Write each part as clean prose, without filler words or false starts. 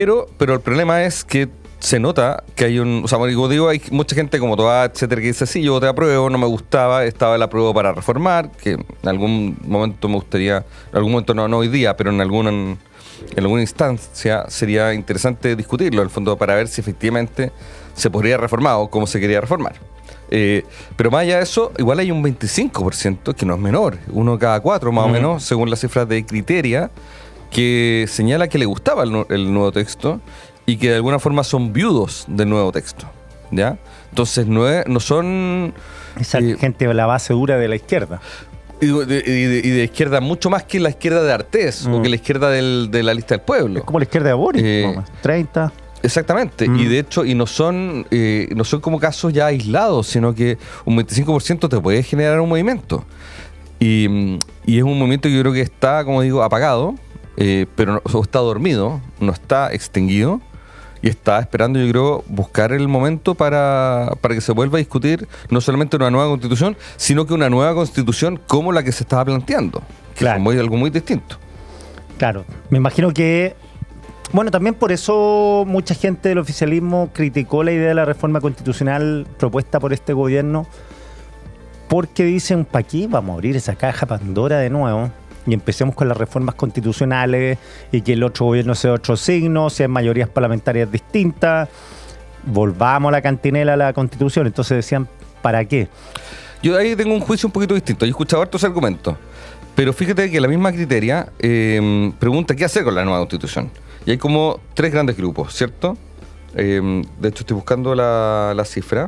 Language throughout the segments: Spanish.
Pero el problema es que se nota que hay un... O sea, como digo, hay mucha gente como toda, etcétera, que dice, sí, yo te apruebo, no me gustaba, estaba el apruebo para reformar, que en algún momento me gustaría, en algún momento no hoy día, pero en alguna instancia sería interesante discutirlo, en el fondo, para ver si efectivamente se podría reformar o cómo se quería reformar. Pero más allá de eso, igual hay un 25%, que no es menor, uno cada 4 más o menos, según las cifras de Criteria, que señala que le gustaba el nuevo texto y que de alguna forma son viudos del nuevo texto, ¿ya? Entonces no son... Esa gente de la base dura de la izquierda. Y de izquierda mucho más que la izquierda de Artés o que la izquierda de la lista del pueblo. Es como la izquierda de Boris, 30... Exactamente, y de hecho no son como casos ya aislados, sino que un 25% te puede generar un movimiento. Y es un movimiento que yo creo que está, como digo, apagado, pero no, está dormido, no está extinguido, y está esperando, yo creo, buscar el momento para que se vuelva a discutir no solamente una nueva constitución, sino que una nueva constitución como la que se estaba planteando, que es algo muy distinto. Claro, me imagino que... Bueno, también por eso mucha gente del oficialismo criticó la idea de la reforma constitucional propuesta por este gobierno, porque dicen, ¿para qué vamos a abrir esa caja Pandora de nuevo? Y empecemos con las reformas constitucionales y que el otro gobierno sea otro signo, sean mayorías parlamentarias distintas, volvamos a la cantinela a la Constitución. Entonces decían, ¿para qué? Yo ahí tengo un juicio un poquito distinto. Yo he escuchado hartos argumentos, pero fíjate que la misma Criteria pregunta qué hacer con la nueva Constitución. Y hay como 3 grandes grupos, ¿cierto? De hecho, estoy buscando la cifra.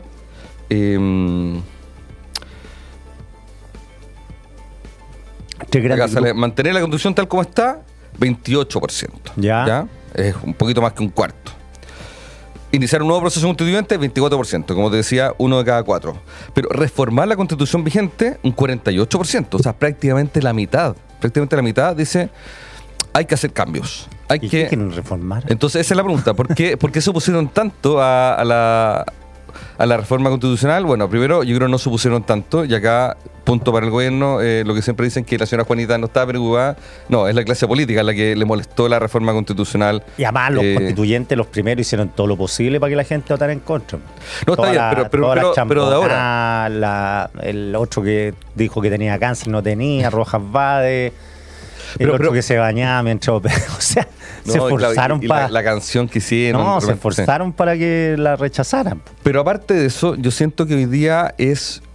Acá sale, mantener la Constitución tal como está, 28%. ¿Ya? Es un poquito más que un cuarto. Iniciar un nuevo proceso constituyente, 24%. Como te decía, 1 de cada 4. Pero reformar la Constitución vigente, un 48%. O sea, prácticamente la mitad. Prácticamente la mitad dice... Hay que hacer cambios. ¿Y qué quieren reformar? Entonces, esa es la pregunta. ¿Por qué se opusieron tanto a la reforma constitucional? Bueno, primero, yo creo que no se opusieron tanto. Y acá, punto para el gobierno, lo que siempre dicen que la señora Juanita no estaba preocupada. No, es la clase política la que le molestó la reforma constitucional. Y además los constituyentes, los primeros, hicieron todo lo posible para que la gente votara en contra. No, está bien, pero de ahora. El otro que dijo que tenía cáncer no tenía, Rojas Vade... El otro que se bañaba mientras... O sea, se esforzaron para... La canción que hicieron... No, se esforzaron para que la rechazaran. Pero aparte de eso, yo siento que hoy día es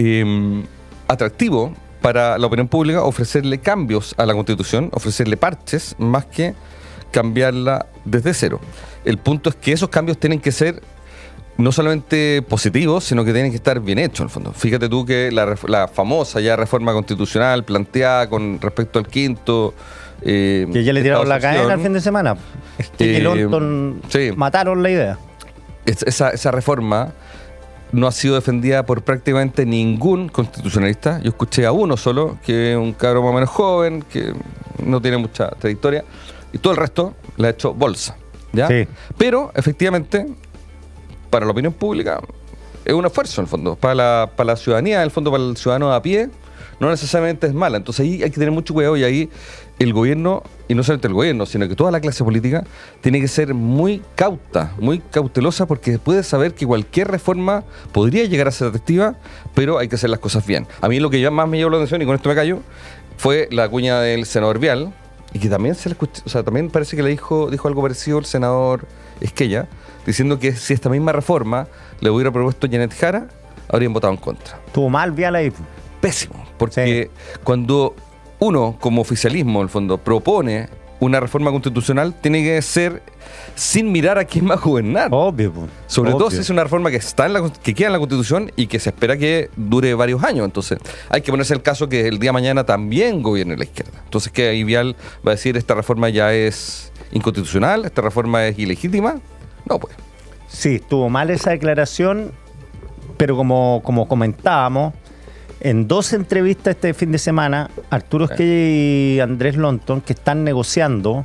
atractivo para la opinión pública ofrecerle cambios a la Constitución, ofrecerle parches, más que cambiarla desde cero. El punto es que esos cambios tienen que ser no solamente positivos, sino que tienen que estar bien hechos, en el fondo. Fíjate tú que la famosa ya reforma constitucional planteada con respecto al quinto... que ya le tiraron la cadena el fin de semana. Es que Lonton mataron la idea. Esa reforma no ha sido defendida por prácticamente ningún constitucionalista. Yo escuché a uno solo, que es un cabrón más o menos joven, que no tiene mucha trayectoria, y todo el resto le ha hecho bolsa, ¿ya? Sí. Pero, efectivamente... para la opinión pública es un esfuerzo en el fondo, para la ciudadanía, en el fondo para el ciudadano de a pie, no necesariamente es mala. Entonces ahí hay que tener mucho cuidado y ahí el gobierno, y no solamente el gobierno, sino que toda la clase política tiene que ser muy cauta, muy cautelosa, porque puede saber que cualquier reforma podría llegar a ser atractiva, pero hay que hacer las cosas bien. A mí lo que ya más me llamó la atención, y con esto me callo, fue la cuña del senador Vial, y que también se le escuchó, o sea, también parece que le dijo algo parecido el senador Esquella, diciendo que si esta misma reforma le hubiera propuesto Janet Jara, habrían votado en contra. Estuvo mal Vial ahí. Pésimo, porque cuando uno, como oficialismo, en el fondo, propone una reforma constitucional, tiene que ser sin mirar a quién va a gobernar. Obvio. Sobre todo si es una reforma que que queda en la Constitución y que se espera que dure varios años. Entonces, hay que ponerse el caso que el día de mañana también gobierne la izquierda. Entonces, que ahí Vial va a decir, esta reforma ya es inconstitucional, esta reforma es ilegítima. No, pues. Sí, estuvo mal esa declaración, pero como comentábamos, en 2 entrevistas este fin de semana, Arturo Esquella y Andrés Lonton, que están negociando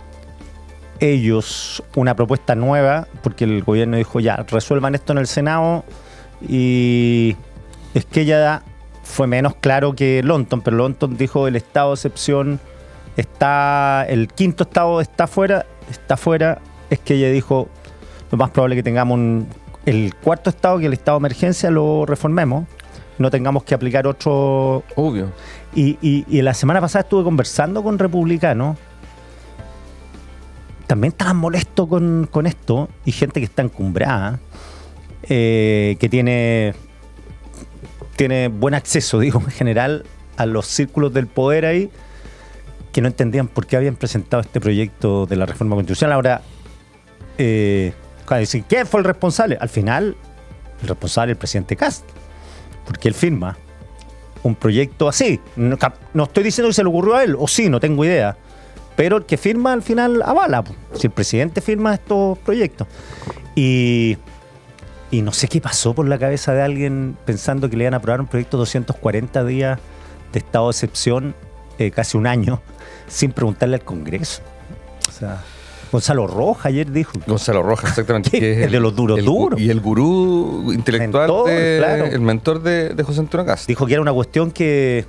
ellos una propuesta nueva, porque el gobierno dijo ya, resuelvan esto en el Senado, y Esquella fue menos claro que Lonton, pero Lonton dijo el estado de excepción el quinto estado está fuera es que ella dijo, lo más probable es que tengamos el cuarto estado, que el estado de emergencia, lo reformemos, no tengamos que aplicar otro. Obvio. Y la semana pasada estuve conversando con republicanos, también estaban molestos con esto, y gente que está encumbrada, que tiene buen acceso, digo, en general, a los círculos del poder ahí, que no entendían por qué habían presentado este proyecto de la reforma constitucional. Ahora, dicen, ¿quién fue el responsable? Al final, el responsable es el presidente Kast, porque él firma un proyecto así. No estoy diciendo que se le ocurrió a él, o sí, no tengo idea, pero el que firma al final avala. Si el presidente firma estos proyectos. Y no sé qué pasó por la cabeza de alguien pensando que le iban a aprobar un proyecto de 240 días de estado de excepción, casi un año, sin preguntarle al Congreso. O sea, Gonzalo Rojas ayer dijo. Gonzalo Rojas, exactamente. Que es de los duros. Y el gurú intelectual, claro. El mentor de José Antonio Kast. Dijo que era una cuestión que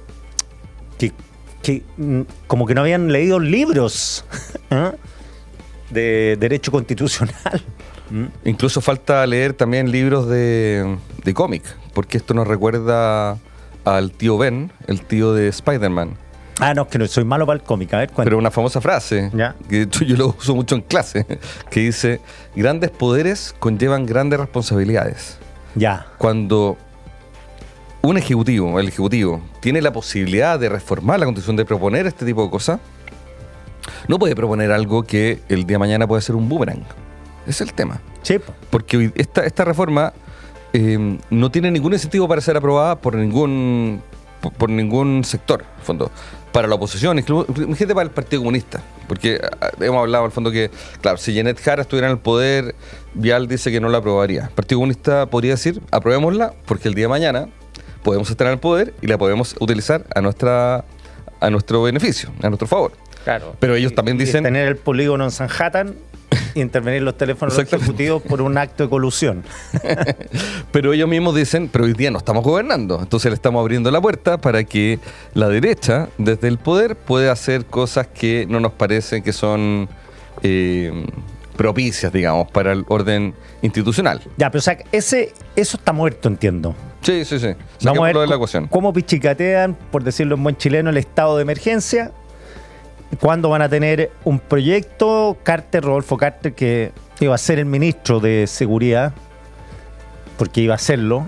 como que no habían leído libros de derecho constitucional. Incluso falta leer también libros de cómic, porque esto nos recuerda al tío Ben, el tío de Spider-Man. No, es que no soy malo para el cómic. A ver, cuéntame. Pero una famosa frase, ¿Ya? que yo lo uso mucho en clase, que dice, grandes poderes conllevan grandes responsabilidades. Ya. Cuando un ejecutivo, el ejecutivo, tiene la posibilidad de reformar la Constitución, de proponer este tipo de cosas, no puede proponer algo que el día de mañana puede ser un boomerang. Ese es el tema. Sí. Porque hoy esta reforma no tiene ningún incentivo para ser aprobada por ningún sector, en fondo. Para la oposición, imagínate para el Partido Comunista. Porque hemos hablado al fondo que, claro, si Janet Jara estuviera en el poder, Vial dice que no la aprobaría. El Partido Comunista podría decir, aprobémosla, porque el día de mañana podemos estar en el poder y la podemos utilizar a nuestro beneficio, a nuestro favor. Claro. Pero ellos también dicen... tener el polígono en Sanhattan y intervenir los teléfonos de los ejecutivos por un acto de colusión. Pero ellos mismos dicen, pero hoy día no estamos gobernando, entonces le estamos abriendo la puerta para que la derecha, desde el poder, pueda hacer cosas que no nos parecen que son propicias, digamos, para el orden institucional. Ya, pero o sea, eso está muerto, entiendo. Sí. Vamos a ver de la ecuación. Cómo pichicatean, por decirlo en buen chileno, el estado de emergencia. ¿Cuándo van a tener un proyecto? Rodolfo Carter, que iba a ser el ministro de Seguridad, porque iba a serlo,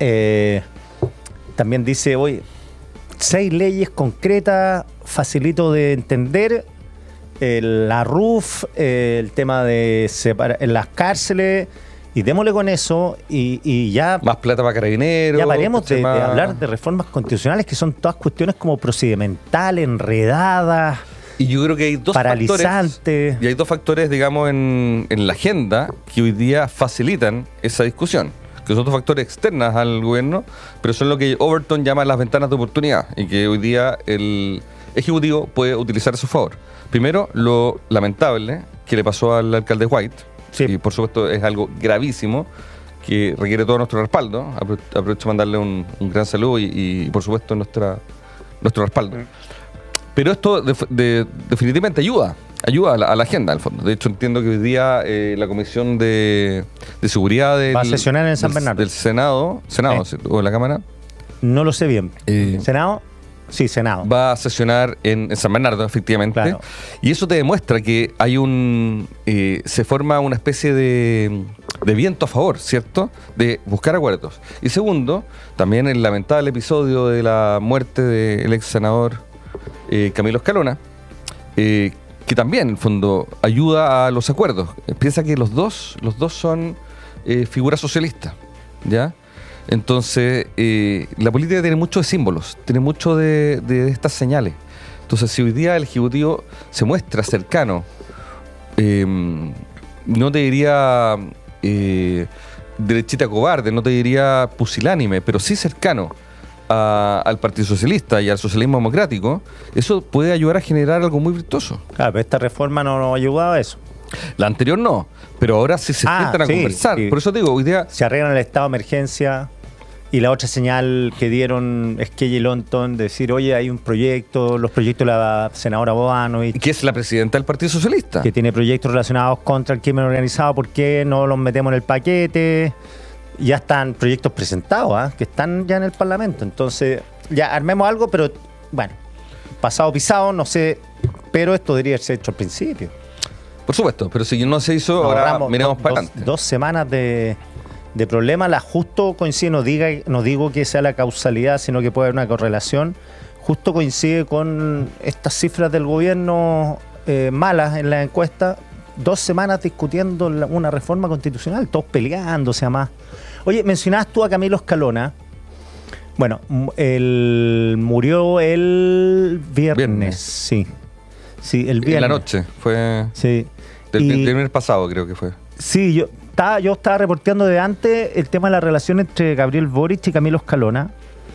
también dice, oye, 6 leyes concretas, facilito de entender, la RUF, el tema de en las cárceles, y démosle con eso, y ya... Más plata para carabineros. Ya paremos de hablar de reformas constitucionales, que son todas cuestiones como procedimentales, enredadas... Y yo creo que hay dos paralizante. Y hay dos factores, digamos, en la agenda que hoy día facilitan esa discusión, que son dos factores externos al gobierno, pero son lo que Overton llama las ventanas de oportunidad y que hoy día el Ejecutivo puede utilizar a su favor. Primero, lo lamentable que le pasó al alcalde White, sí. Y por supuesto es algo gravísimo que requiere todo nuestro respaldo. Aprovecho para mandarle un gran saludo y por supuesto nuestro respaldo. Pero esto definitivamente ayuda a la agenda, al fondo. De hecho, entiendo que hoy día la Comisión de Seguridad va a sesionar en San Bernardo. Del Senado o en la Cámara. No lo sé bien. ¿Senado? Sí, Senado. Va a sesionar en San Bernardo, efectivamente. Claro. Y eso te demuestra que hay se forma una especie de viento a favor, ¿cierto? De buscar acuerdos. Y segundo, también el lamentable episodio de la muerte del ex senador Camilo Escalona, que también, en el fondo, ayuda a los acuerdos. Piensa que los dos son figuras socialistas, ¿ya? Entonces, la política tiene mucho de símbolos, tiene mucho de estas señales. Entonces, si hoy día el Ejecutivo se muestra cercano, no te diría derechita cobarde, no te diría pusilánime, pero sí cercano al Partido Socialista y al socialismo democrático, eso puede ayudar a generar algo muy virtuoso. Claro, pero esta reforma no nos ha ayudado a eso. La anterior no, pero ahora sí se sientan a conversar. Sí. Por eso te digo, hoy día... Se arreglan el estado de emergencia, Y la otra señal que dieron Esquella y Lonton de decir, oye, hay un proyecto, los proyectos de la senadora Bodanovich, que es la presidenta del Partido Socialista. que tiene proyectos relacionados contra el crimen organizado, ¿por qué no los metemos en el paquete? Ya están proyectos presentados, que están ya en el Parlamento. Entonces, ya armemos algo, pero bueno, pasado pisado, no sé, pero esto debería ser hecho al principio. Por supuesto, pero si no se hizo, ahora miremos para adelante. 2 semanas de problema, la justo coincide, no digo que sea la causalidad, sino que puede haber una correlación, justo coincide con estas cifras del gobierno malas en la encuesta. 2 semanas discutiendo una reforma constitucional, todos peleándose a más. Oye, mencionabas tú a Camilo Escalona. Bueno, él murió el viernes. Sí, el viernes. En la noche, fue sí. del viernes pasado, creo que fue. Sí, yo estaba reporteando de antes el tema de la relación entre Gabriel Boric y Camilo Escalona.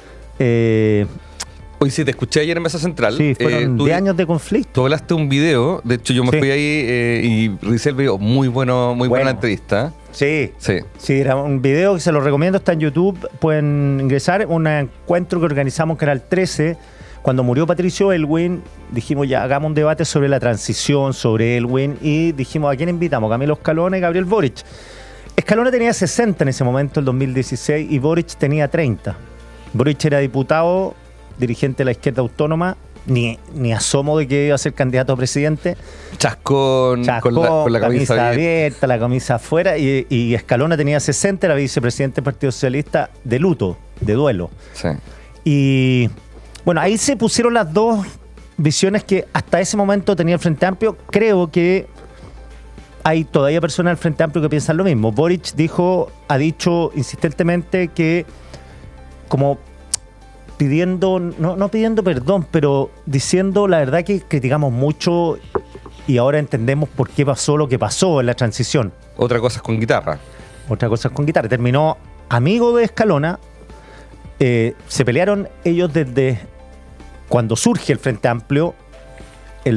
Hoy sí, te escuché ayer en Mesa Central. Sí, fueron 10 años de conflicto. Tú hablaste un video, de hecho yo me fui ahí y revisé el video, muy buena entrevista. Sí, era un video que se lo recomiendo, está en YouTube, pueden ingresar, un encuentro que organizamos que era el 13, cuando murió Patricio Aylwin, dijimos ya hagamos un debate sobre la transición, sobre Aylwin, y dijimos ¿a quién invitamos? Camilo Escalona y Gabriel Boric. Escalona tenía 60 en ese momento, el 2016, y Boric tenía 30. Boric era diputado, dirigente de la izquierda autónoma, ni asomo de que iba a ser candidato a presidente. Chascón con la camisa abierta, la camisa afuera, y Escalona tenía 60, era vicepresidente del Partido Socialista de luto, de duelo. Sí. Y bueno, ahí se pusieron las dos visiones que hasta ese momento tenía el Frente Amplio. Creo que hay todavía personas del Frente Amplio que piensan lo mismo. Boric ha dicho insistentemente que como pidiendo, no pidiendo perdón, pero diciendo la verdad que criticamos mucho y ahora entendemos por qué pasó lo que pasó en la transición. Otra cosa es con guitarra. Terminó amigo de Escalona. Se pelearon ellos desde cuando surge el Frente Amplio, el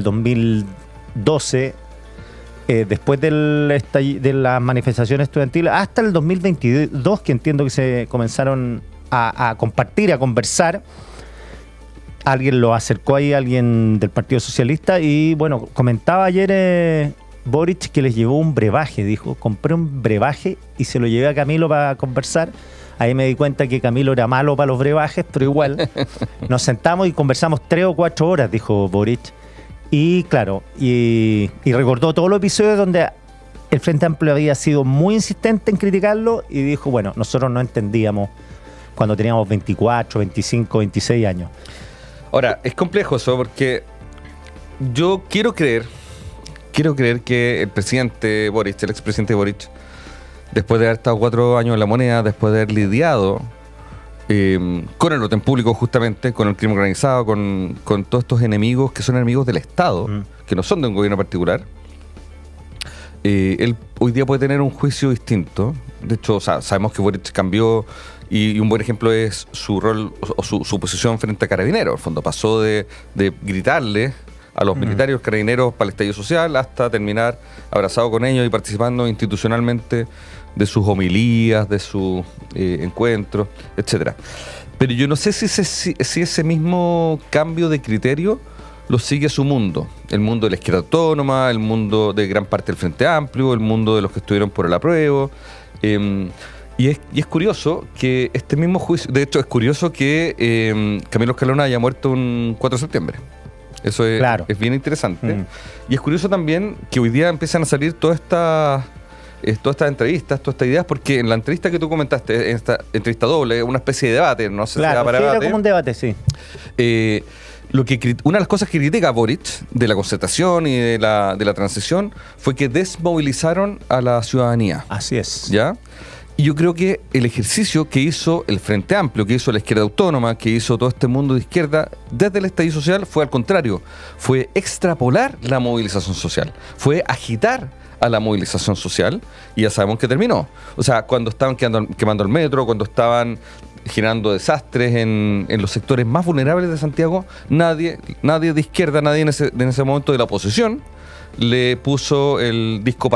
2012, después de las manifestaciones estudiantiles, hasta el 2022, que entiendo que se comenzaron a compartir, a conversar. Alguien lo acercó ahí, alguien del Partido Socialista, y bueno, comentaba ayer Boric que les llevó un brebaje, dijo, compré un brebaje y se lo llevé a Camilo para conversar. Ahí me di cuenta que Camilo era malo para los brebajes, pero igual nos sentamos y conversamos 3 o 4 horas, dijo Boric. Y claro, y recordó todos los episodios donde el Frente Amplio había sido muy insistente en criticarlo y dijo, bueno, nosotros no entendíamos cuando teníamos 24, 25, 26 años. Ahora, es complejo eso porque yo quiero creer que el presidente Boric, el expresidente Boric, después de haber estado 4 años en la moneda, después de haber lidiado con el orden público justamente, con el crimen organizado, con todos estos enemigos que son enemigos del Estado, que no son de un gobierno particular, él hoy día puede tener un juicio distinto. De hecho, sabemos que Boric cambió y un buen ejemplo es su rol o su posición frente a Carabineros. En el fondo pasó de gritarle a los militares, los carabineros para el estallido social, hasta terminar abrazado con ellos y participando institucionalmente de sus homilías, de sus encuentros, etcétera. Pero yo no sé si ese mismo cambio de criterio lo sigue su mundo. El mundo de la izquierda autónoma, el mundo de gran parte del Frente Amplio, el mundo de los que estuvieron por el apruebo. Y es curioso que este mismo juicio, de hecho es curioso que Camilo Escalona haya muerto un 4 de septiembre. Eso es, claro, es bien interesante. Y es curioso también que hoy día empiezan a salir todas estas entrevistas, todas estas ideas, porque en la entrevista que tú comentaste, en esta entrevista doble, una especie de debate, no sé, claro, si para sí, debate. Era como un debate, sí. Una de las cosas que critica Boric de la concertación y de la transición fue que desmovilizaron a la ciudadanía. Así es. ¿Ya? Y yo creo que el ejercicio que hizo el Frente Amplio, que hizo la izquierda autónoma, que hizo todo este mundo de izquierda desde el estallido social, fue al contrario. Fue extrapolar la movilización social. Fue agitar a la movilización social y ya sabemos que terminó. O sea, cuando estaban quemando el metro, cuando estaban generando desastres en los sectores más vulnerables de Santiago, nadie de izquierda, nadie en ese momento de la oposición le puso el disco pare.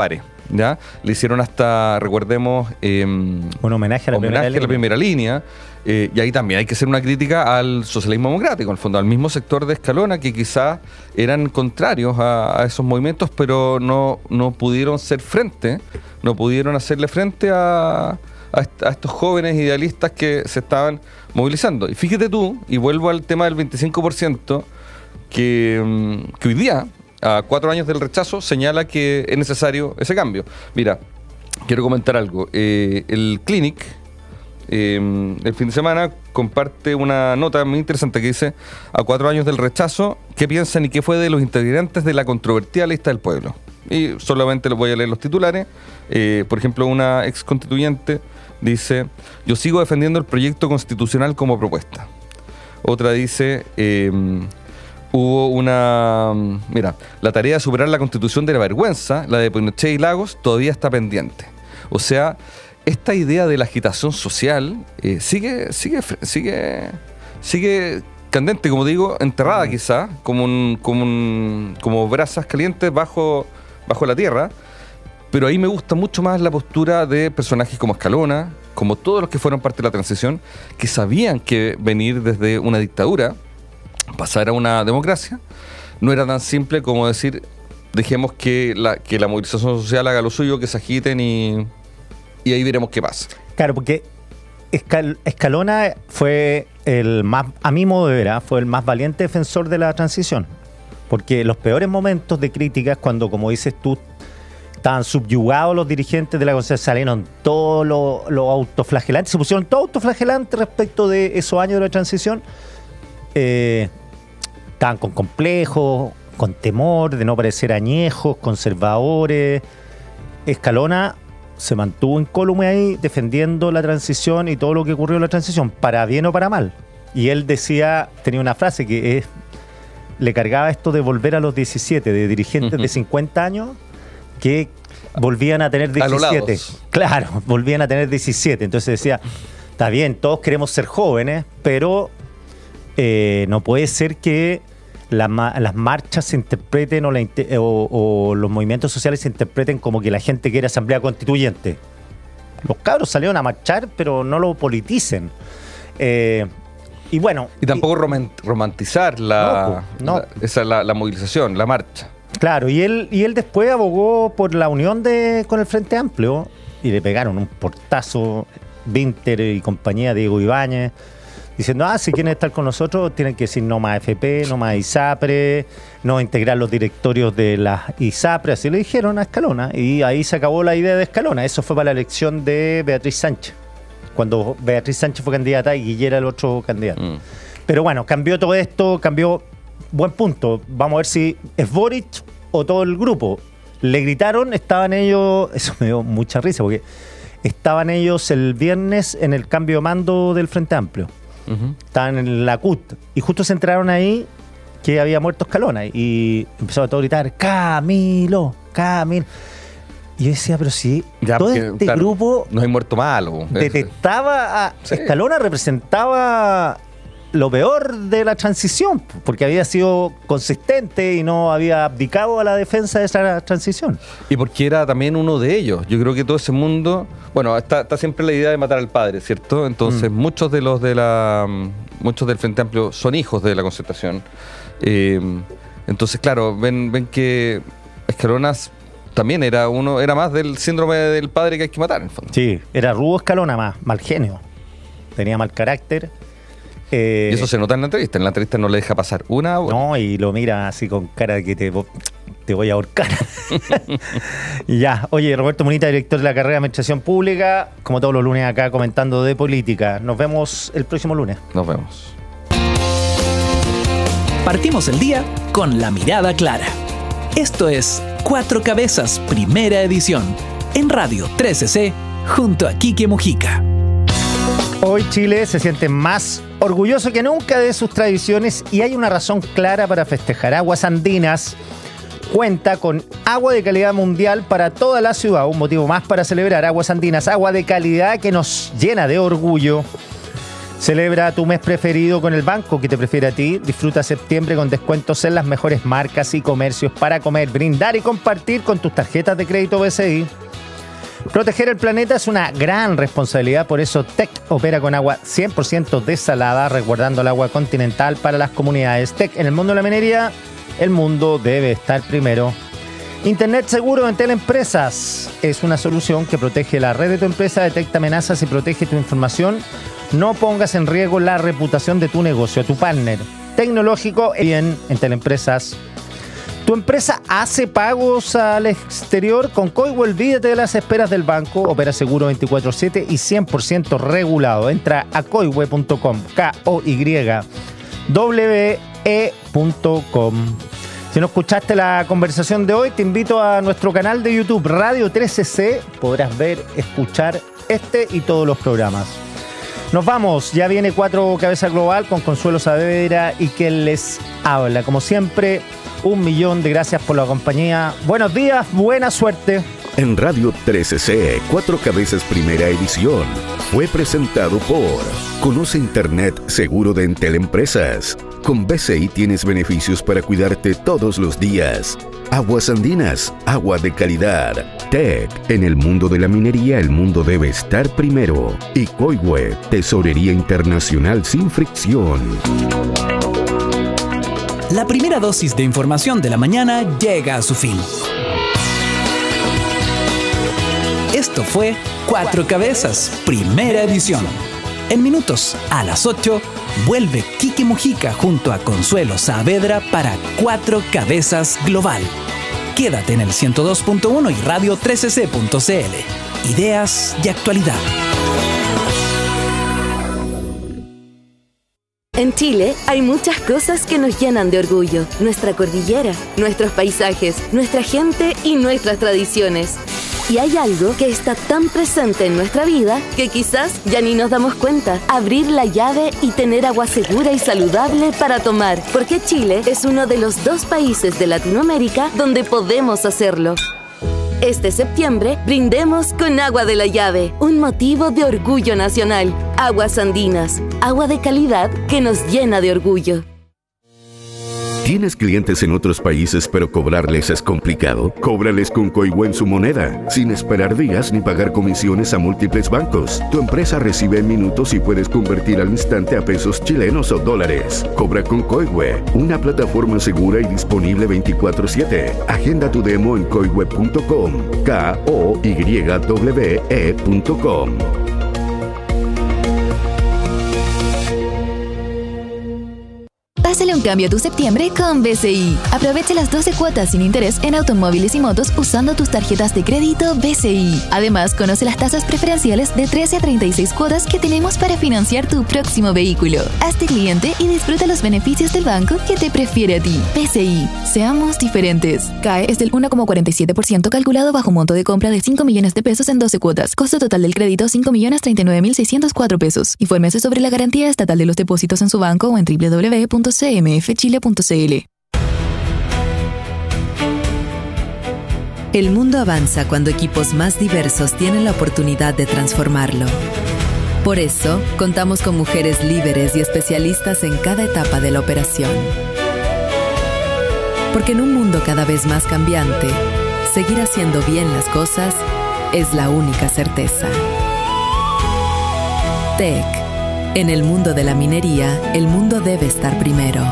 ¿ya? Le hicieron hasta, recordemos, un homenaje a la primera línea. Y ahí también hay que hacer una crítica al socialismo democrático, en el fondo, al mismo sector de Escalona, que quizás eran contrarios a esos movimientos, pero no pudieron hacerle frente a estos jóvenes idealistas que se estaban movilizando. Y fíjate tú, y vuelvo al tema del 25%, que hoy día, a 4 años del rechazo, señala que es necesario ese cambio. Mira, quiero comentar algo. El Clinic, el fin de semana, comparte una nota muy interesante que dice: a 4 años del rechazo, ¿qué piensan y qué fue de los integrantes de la controvertida lista del pueblo? Y solamente les voy a leer los titulares. Por ejemplo, una ex constituyente dice: yo sigo defendiendo el proyecto constitucional como propuesta. Otra dice: mira, la tarea de superar la constitución de la vergüenza, la de Pinochet y Lagos, todavía está pendiente. O sea, esta idea de la agitación social sigue candente, como digo, enterrada quizá, como brasas calientes bajo la tierra. Pero ahí me gusta mucho más la postura de personajes como Escalona, como todos los que fueron parte de la transición, que sabían que venir desde una dictadura, pasar a una democracia, no era tan simple como decir: dejemos que la movilización social haga lo suyo, que se agiten y ahí veremos qué pasa. Claro, porque Escalona fue el más, a mi modo de ver, fue el más valiente defensor de la transición. Porque los peores momentos de crítica es cuando, como dices tú, estaban subyugados los dirigentes de la Concertación, salieron todos los autoflagelantes, se pusieron todos autoflagelantes respecto de esos años de la transición. Estaban con complejos, con temor de no parecer añejos, conservadores. Escalona se mantuvo incólume ahí defendiendo la transición y todo lo que ocurrió en la transición, para bien o para mal. Y él decía, tenía una frase que le cargaba esto de volver a los 17, de dirigentes de 50 años que volvían a tener 17. Claro, volvían a tener 17. Entonces decía, está bien, todos queremos ser jóvenes, pero no puede ser que las marchas se interpreten o los movimientos sociales se interpreten como que la gente quiere asamblea constituyente. Los cabros salieron a marchar, pero no lo politicen. Y bueno. Y tampoco romantizar la movilización, la marcha. Claro, y él después abogó por la unión con el Frente Amplio y le pegaron un portazo Winter y compañía, Diego Ibáñez, diciendo, si quieren estar con nosotros tienen que decir no más AFP, no más ISAPRE, no integrar los directorios de las ISAPRE, así le dijeron a Escalona, y ahí se acabó la idea de Escalona. Eso fue para la elección de Beatriz Sánchez, cuando Beatriz Sánchez fue candidata y Guille era el otro candidato. Pero bueno, cambió todo esto, buen punto. Vamos a ver si es Boric o todo el grupo. Le gritaron, estaban ellos, eso me dio mucha risa, porque estaban ellos el viernes en el cambio de mando del Frente Amplio. Estaban en la CUT y justo se enteraron ahí que había muerto Escalona y empezó a todo gritar: Camilo. Y yo decía, pero si ya, todo este grupo no hay muerto malo, detestaba a Escalona, representaba lo peor de la transición, porque había sido consistente y no había abdicado a la defensa de esa transición. Y porque era también uno de ellos. Yo creo que todo ese mundo, bueno, está siempre la idea de matar al padre, ¿cierto? Entonces muchos del Frente Amplio son hijos de la Concertación. Entonces, claro, ven que Escalona también era más del síndrome del padre que hay que matar, en el fondo. Sí, era rudo Escalona, mal genio, tenía mal carácter. Y eso se nota en la entrevista. En la entrevista no le deja pasar una. No, y lo mira así con cara de que te voy a ahorcar. Y ya, oye, Roberto Munita, director de la carrera de Administración Pública, como todos los lunes acá comentando de política. Nos vemos el próximo lunes. Nos vemos. Partimos el día con la mirada clara. Esto es Cuatro Cabezas, primera edición, en Radio 13C, junto a Quique Mujica. Hoy Chile se siente más orgulloso que nunca de sus tradiciones y hay una razón clara para festejar. Aguas Andinas cuenta con agua de calidad mundial para toda la ciudad. Un motivo más para celebrar. Aguas Andinas, agua de calidad que nos llena de orgullo. Celebra tu mes preferido con el banco que te prefiere a ti. Disfruta septiembre con descuentos en las mejores marcas y comercios para comer, brindar y compartir con tus tarjetas de crédito BCI. Proteger el planeta es una gran responsabilidad, por eso TEC opera con agua 100% desalada, resguardando el agua continental para las comunidades. TEC, en el mundo de la minería, el mundo debe estar primero. Internet seguro en Teleempresas es una solución que protege la red de tu empresa, detecta amenazas y protege tu información. No pongas en riesgo la reputación de tu negocio, tu partner tecnológico. Bien, en Teleempresas. ¿Tu empresa hace pagos al exterior? Con Coihue olvídate de las esperas del banco. Opera seguro 24/7 y 100% regulado. Entra a coihue.com, koywe.com. Si no escuchaste la conversación de hoy, te invito a nuestro canal de YouTube Radio 13C. Podrás ver, escuchar este y todos los programas. Nos vamos, ya viene 4 Cabezas Global con Consuelo Saavedra y quien les habla. Como siempre, 1.000.000 de gracias por la compañía. Buenos días, buena suerte. En Radio 13C, 4 Cabezas Primera Edición, fue presentado por Conoce Internet seguro de Entel Empresas. Con BCI tienes beneficios para cuidarte todos los días. Aguas Andinas, agua de calidad. TEC, en el mundo de la minería el mundo debe estar primero. Y Coihue, tesorería internacional sin fricción. La primera dosis de información de la mañana llega a su fin. Esto fue 4 Cabezas, primera edición. En minutos, a las 8, vuelve Kike Mujica junto a Consuelo Saavedra para 4 Cabezas Global. Quédate en el 102.1 y radio 13c.cl. Ideas y actualidad. En Chile hay muchas cosas que nos llenan de orgullo. Nuestra cordillera, nuestros paisajes, nuestra gente y nuestras tradiciones. Y hay algo que está tan presente en nuestra vida que quizás ya ni nos damos cuenta. Abrir la llave y tener agua segura y saludable para tomar. Porque Chile es uno de los 2 países de Latinoamérica donde podemos hacerlo. Este septiembre, brindemos con agua de la llave, un motivo de orgullo nacional. Aguas Andinas, agua de calidad que nos llena de orgullo. ¿Tienes clientes en otros países pero cobrarles es complicado? Cóbrales con Coihue en su moneda, sin esperar días ni pagar comisiones a múltiples bancos. Tu empresa recibe en minutos y puedes convertir al instante a pesos chilenos o dólares. Cobra con Coihue, una plataforma segura y disponible 24/7. Agenda tu demo en coihue.com, koywe.com. Pásale un cambio a tu septiembre con BCI. Aprovecha las 12 cuotas sin interés en automóviles y motos usando tus tarjetas de crédito BCI. Además, conoce las tasas preferenciales de 13 a 36 cuotas que tenemos para financiar tu próximo vehículo. Hazte cliente y disfruta los beneficios del banco que te prefiere a ti. BCI. Seamos diferentes. CAE es del 1,47% calculado bajo monto de compra de 5 millones de pesos en 12 cuotas. Costo total del crédito 5.039.604 pesos. Infórmese sobre la garantía estatal de los depósitos en su banco o en www.cmfchile.cl. El mundo avanza cuando equipos más diversos tienen la oportunidad de transformarlo. Por eso, contamos con mujeres líderes y especialistas en cada etapa de la operación. Porque en un mundo cada vez más cambiante, seguir haciendo bien las cosas es la única certeza. TEC. En el mundo de la minería, el mundo debe estar primero.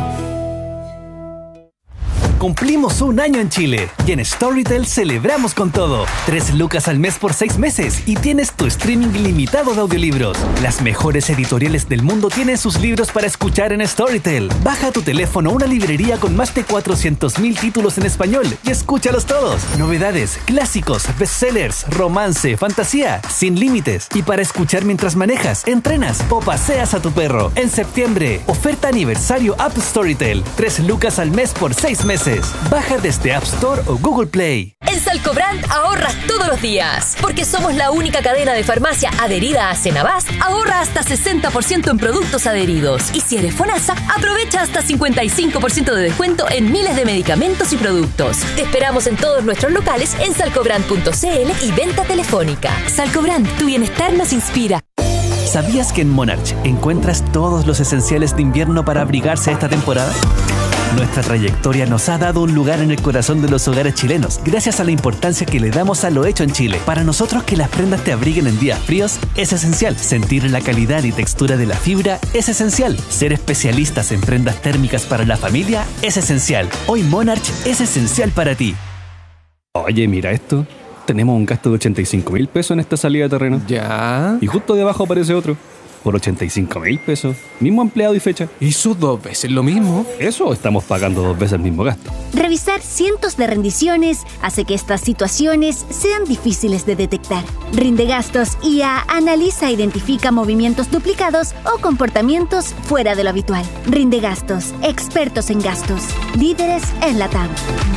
Cumplimos un año en Chile y en Storytel celebramos con todo. 3 lucas al mes por 6 meses y tienes tu streaming ilimitado de audiolibros. Las mejores editoriales del mundo tienen sus libros para escuchar en Storytel. Baja a tu teléfono una librería con más de 400.000 títulos en español y escúchalos todos. Novedades, clásicos, bestsellers, romance, fantasía, sin límites. Y para escuchar mientras manejas, entrenas o paseas a tu perro. En septiembre, oferta aniversario App Storytel. 3 lucas al mes por 6 meses. Baja desde App Store o Google Play. En Salcobrand ahorras todos los días. Porque somos la única cadena de farmacia adherida a Senabast, ahorra hasta 60% en productos adheridos. Y si eres FONASA, aprovecha hasta 55% de descuento en miles de medicamentos y productos. Te esperamos en todos nuestros locales en salcobrand.cl y venta telefónica. Salcobrand, tu bienestar nos inspira. ¿Sabías que en Monarch encuentras todos los esenciales de invierno para abrigarse esta temporada? Nuestra trayectoria nos ha dado un lugar en el corazón de los hogares chilenos, gracias a la importancia que le damos a lo hecho en Chile. Para nosotros, que las prendas te abriguen en días fríos es esencial. Sentir la calidad y textura de la fibra es esencial. Ser especialistas en prendas térmicas para la familia es esencial. Hoy Monarch es esencial para ti. Oye, mira esto. Tenemos un gasto de 85.000 pesos en esta salida de terreno. Ya. Y justo debajo aparece otro. Por 85.000 pesos. Mismo empleado y fecha. ¿Hizo 2 veces lo mismo? ¿Eso o estamos pagando 2 veces el mismo gasto? Revisar cientos de rendiciones hace que estas situaciones sean difíciles de detectar. Rindegastos IA analiza e identifica movimientos duplicados o comportamientos fuera de lo habitual. Rindegastos, expertos en gastos. Líderes en LATAM.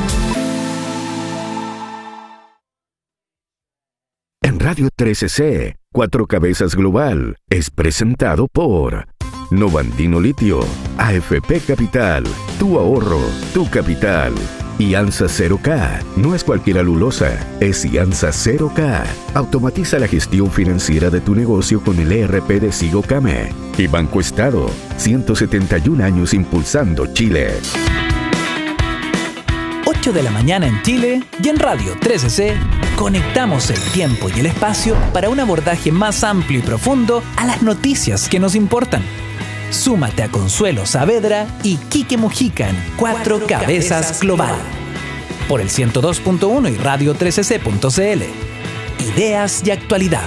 En Radio 13C, Cuatro Cabezas Global es presentado por Novandino Litio, AFP Capital, tu ahorro, tu capital. IANSA 0K, no es cualquier alulosa, es IANSA 0K. Automatiza la gestión financiera de tu negocio con el ERP de Sigo Kame. Y Banco Estado, 171 años impulsando Chile. 8 de la mañana en Chile y en Radio 13C, conectamos el tiempo y el espacio para un abordaje más amplio y profundo a las noticias que nos importan. Súmate a Consuelo Saavedra y Quique Mujica en Cuatro Cabezas Global. Por el 102.1 y Radio 13C.cl. Ideas y actualidad.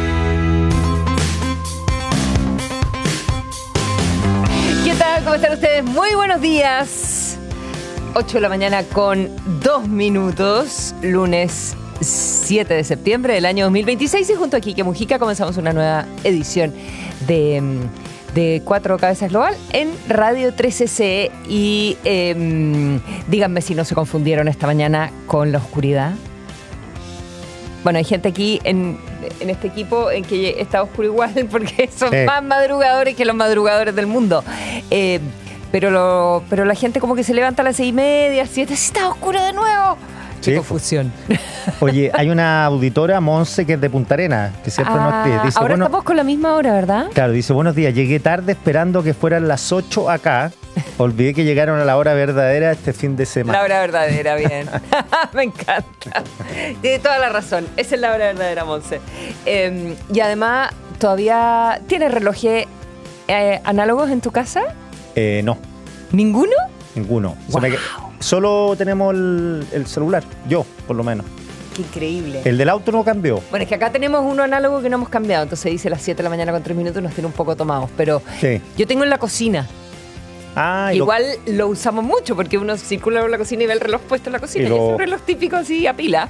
¿Qué tal? ¿Cómo están ustedes? Muy buenos días. 8 de la mañana con 2 minutos. Lunes 7 de septiembre del año 2026. Y junto a Quique Mujica comenzamos una nueva edición de Cuatro Cabezas Global en Radio 13C. Y díganme si no se confundieron esta mañana con la oscuridad. Bueno, hay gente aquí en este equipo en que está oscuro igual porque son más madrugadores que los madrugadores del mundo. Pero la gente como que se levanta a las 6:30, 7, ¡sí, está oscuro de nuevo! ¡Qué confusión! Oye, hay una auditora, Monse, que es de Punta Arenas, que siempre nos escribe. Dice, ahora estamos con la misma hora, ¿verdad? Claro, dice, buenos días, llegué tarde esperando que fueran las 8 acá. Olvidé que llegaron a la hora verdadera este fin de semana. La hora verdadera, bien. Me encanta. Tiene toda la razón. Esa es la hora verdadera, Monse. Y además, ¿todavía tienes relojes análogos en tu casa? No. ¿Ninguno? Ninguno. Wow. Solo tenemos el celular, yo, por lo menos. Qué increíble. El del auto no cambió. Bueno, es que acá tenemos uno análogo que no hemos cambiado. Entonces dice las 7 de la mañana con 3 minutos, nos tiene un poco tomados. Pero yo tengo en la cocina. Igual lo usamos mucho porque uno circula por la cocina y ve el reloj puesto en la cocina. Y es un reloj típico así a pila.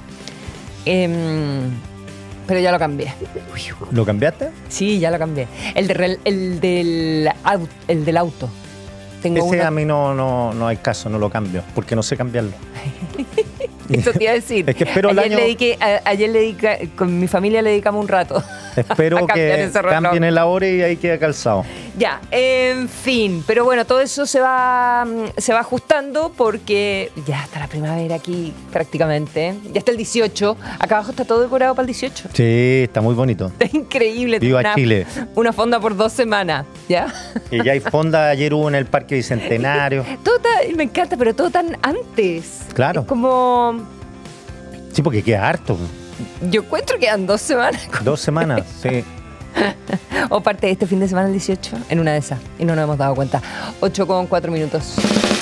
Pero ya lo cambié. ¿Lo cambiaste? Sí, ya lo cambié. El del auto. Tengo ese a mí no hay caso, no lo cambio, porque no sé cambiarlo. Esto te iba a decir. Es que espero ayer con mi familia le dedicamos un rato. Espero que cambien el hora y ahí queda calzado. Ya, en fin. Pero bueno, todo eso se va ajustando porque ya está la primavera aquí prácticamente. Ya está el 18. Acá abajo está todo decorado para el 18. Sí, está muy bonito. Está increíble. Viva Chile. Una fonda por 2 semanas, ¿ya? Y ya hay fonda. Ayer hubo en el Parque Bicentenario. Me encanta, pero todo tan antes. Claro. Es como... Sí, porque queda harto. Yo encuentro que quedan 2 semanas. 2 semanas, sí. O parte de este fin de semana el 18, en una de esas. Y no nos hemos dado cuenta. 8 con 4 minutos.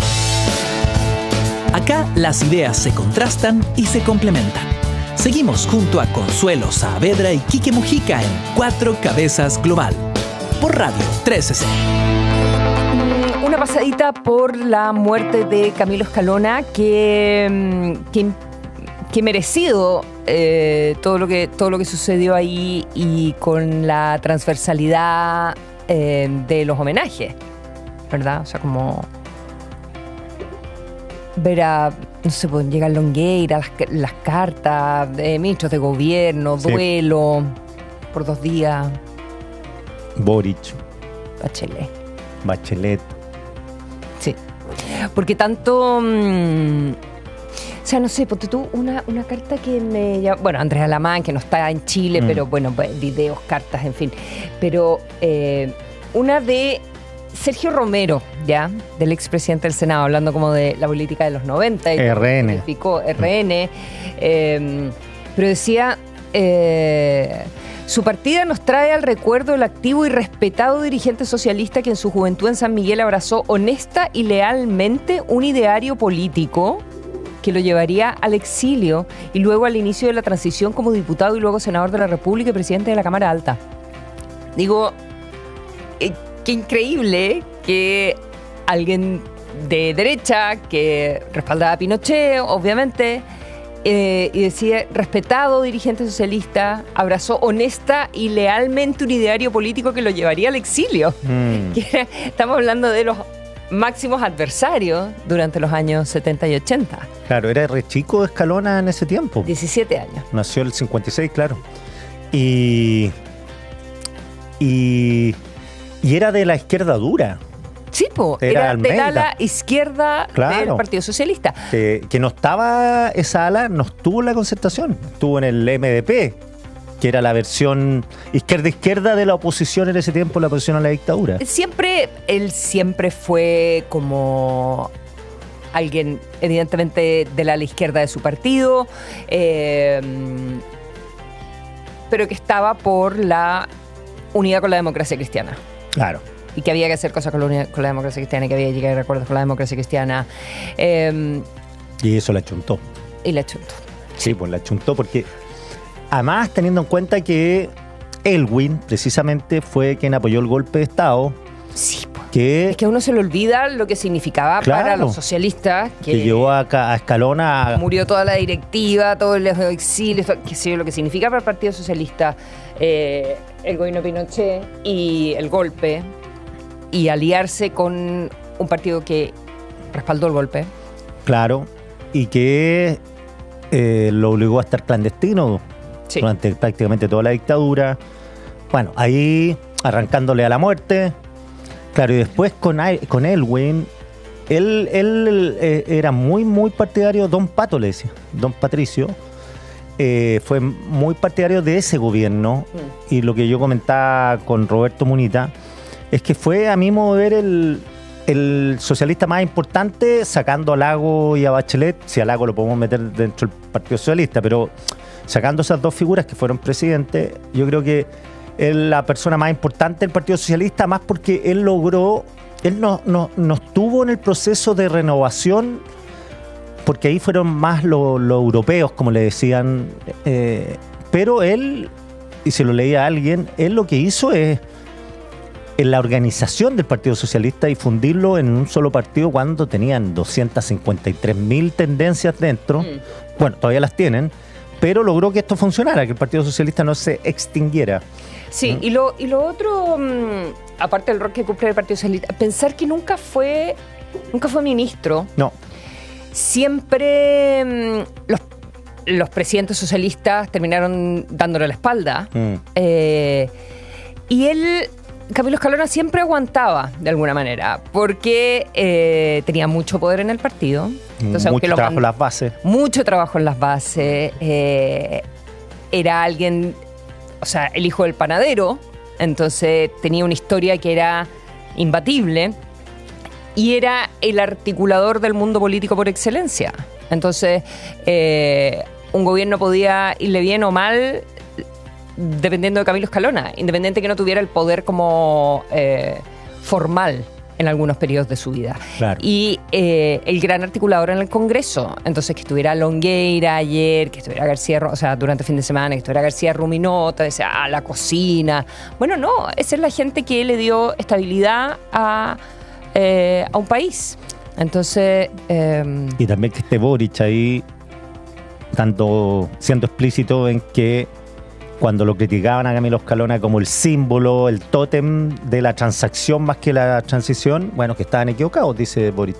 Acá las ideas se contrastan y se complementan. Seguimos junto a Consuelo Saavedra y Quique Mujica en Cuatro Cabezas Global. Por Radio 13C. Una pasadita por la muerte de Camilo Escalona que merecido todo lo que sucedió ahí y con la transversalidad de los homenajes, ¿verdad? O sea, como ver a, no sé, pues llegar Longueira, las cartas de ministros de gobierno, duelo por 2 días. Boric. Bachelet. Sí. Porque tanto... sea, no sé, ponte tú una carta que me llama, bueno, Andrés Alamán, que no está en Chile, pero bueno, videos, cartas, en fin. Pero una de Sergio Romero, ya, del expresidente del Senado, hablando como de la política de los 90. RN. Explicó RN. Pero decía, su partida nos trae al recuerdo el activo y respetado dirigente socialista que en su juventud en San Miguel abrazó honesta y lealmente un ideario político que lo llevaría al exilio y luego al inicio de la transición como diputado y luego senador de la República y presidente de la Cámara Alta. Digo, qué increíble que alguien de derecha que respaldaba a Pinochet, obviamente, y decía, respetado dirigente socialista, abrazó honesta y lealmente un ideario político que lo llevaría al exilio. Estamos hablando de los máximos adversarios durante los años 70 y 80. Claro, era re chico Escalona en ese tiempo. 17 años. Nació el 56, claro. Y era de la izquierda dura. Sí, era del ala izquierda del Partido Socialista. Que no estaba esa ala, no estuvo en la concertación. Estuvo en el MDP, que era la versión izquierda de la oposición en ese tiempo, la oposición a la dictadura. Él siempre fue como alguien, evidentemente, de la ala izquierda de su partido, pero que estaba por la unidad con la democracia cristiana. Claro. Y que había que hacer cosas con la democracia cristiana, y que había que llegar a acuerdos con la democracia cristiana. Y eso la chuntó. Y la chuntó. Sí, pues la chuntó porque, además, teniendo en cuenta que Elwin, precisamente, fue quien apoyó el golpe de Estado. Sí, es que a uno se le olvida lo que significaba para los socialistas. Que llevó a Escalona. Murió toda la directiva, todos los exilios, qué sé yo, lo que significa para el Partido Socialista el gobierno de Pinochet y el golpe, y aliarse con un partido que respaldó el golpe. Claro, y que lo obligó a estar clandestino durante prácticamente toda la dictadura. Bueno, ahí arrancándole a la muerte. Claro, y después con Elwin, él era muy partidario, Don Pato le decía, Don Patricio, fue muy partidario de ese gobierno. Y lo que yo comentaba con Roberto Munita es que fue, a mi modo de ver, el socialista más importante, sacando a Lago y a Bachelet. Si a Lago lo podemos meter dentro del Partido Socialista, pero sacando esas dos figuras que fueron presidentes, yo creo que es la persona más importante del Partido Socialista, más porque él no estuvo en el proceso de renovación, porque ahí fueron más los europeos, como le decían, pero él, y se lo leía a alguien, él lo que hizo es en la organización del Partido Socialista y fundirlo en un solo partido cuando tenían 253.000 tendencias dentro. Bueno, todavía las tienen, pero logró que esto funcionara, que el Partido Socialista no se extinguiera. Sí, y lo otro, aparte del rol que cumple el Partido Socialista, pensar que nunca fue ministro. No. Siempre los presidentes socialistas terminaron dándole la espalda. Y él, Camilo Escalona, siempre aguantaba de alguna manera, porque tenía mucho poder en el partido. Entonces, mucho trabajo en las bases. Mucho trabajo en las bases. Era alguien, o sea, el hijo del panadero, entonces tenía una historia que era imbatible y era el articulador del mundo político por excelencia. Entonces, un gobierno podía irle bien o mal dependiendo de Camilo Escalona, independiente que no tuviera el poder como formal en algunos periodos de su vida. Claro. Y el gran articulador en el Congreso. Entonces, que estuviera Longueira ayer, que estuviera García, o sea, durante el fin de semana, que estuviera García Ruminota, decía, la cocina. Bueno, no, esa es la gente que le dio estabilidad a un país. Entonces... y también que esté Boric ahí, siendo explícito en que cuando lo criticaban a Camilo Escalona como el símbolo, el tótem de la transacción más que la transición, bueno, que estaban equivocados, dice Boric.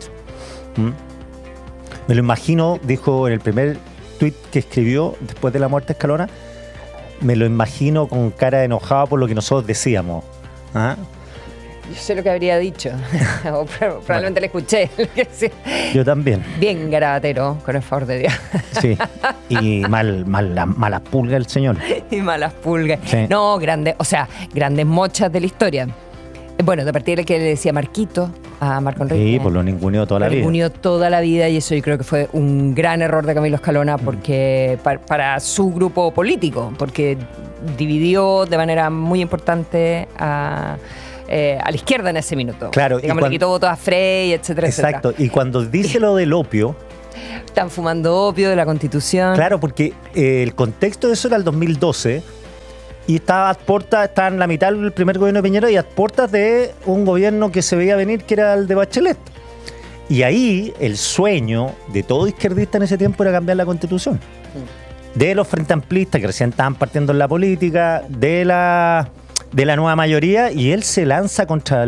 Me lo imagino, dijo en el primer tuit que escribió después de la muerte de Escalona, me lo imagino con cara de enojado por lo que nosotros decíamos. Yo sé lo que habría dicho. O probablemente le escuché. Yo también. Bien garabatero, con el favor de Dios. Sí. Y malas pulgas el señor. Y malas pulgas. Sí. No, grandes mochas de la historia. Bueno, de partir de que le decía Marquito a Marco Enrique. Sí, pues lo ninguneó toda la vida. Lo ninguneó toda la vida, y eso yo creo que fue un gran error de Camilo Escalona porque para su grupo político, porque dividió de manera muy importante a la izquierda en ese minuto. Claro. Digamos, le quitó votos a Frey, etcétera, exacto. etcétera. Y cuando dice lo del opio... Están fumando opio de la Constitución. Claro, porque el contexto de eso era el 2012... Y estaba en la mitad del primer gobierno de Piñera y a puertas de un gobierno que se veía venir, que era el de Bachelet. Y ahí el sueño de todo izquierdista en ese tiempo era cambiar la Constitución. De los frente amplistas que recién estaban partiendo en la política, de la nueva mayoría, y él se lanza contra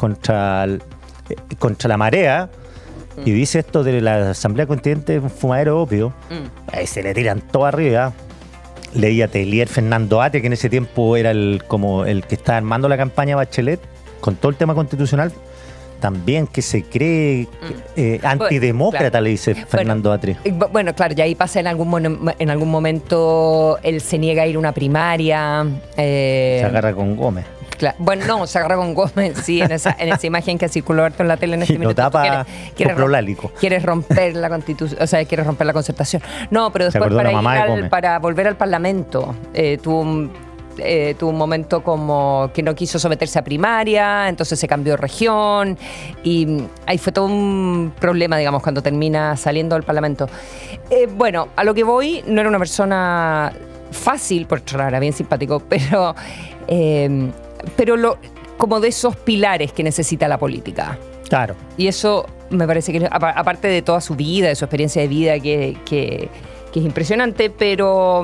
la marea y dice esto de la Asamblea Constituyente, un fumadero opio. Ahí se le tiran todo arriba. Leía Telier Fernando Atria, que en ese tiempo era el que estaba armando la campaña Bachelet, con todo el tema constitucional, también que se cree antidemócrata, claro. Le dice Fernando Atria. Bueno, claro, y ahí pasa en algún momento, él se niega a ir a una primaria. Se agarra con Gómez. Claro. Bueno, no, se agarra con Gómez, sí, en esa imagen que circuló harto en la tele en este minuto. Lo tapa Quieres romper la Constitución, o sea, quieres romper la concertación. No, pero después para volver al Parlamento, tuvo un momento como que no quiso someterse a primaria, entonces se cambió de región, y ahí fue todo un problema, digamos, cuando termina saliendo del Parlamento. Bueno, a lo que voy, no era una persona fácil, por era bien simpático, pero como de esos pilares que necesita la política. Claro. Y eso me parece que, aparte de toda su vida, de su experiencia de vida, que es impresionante, pero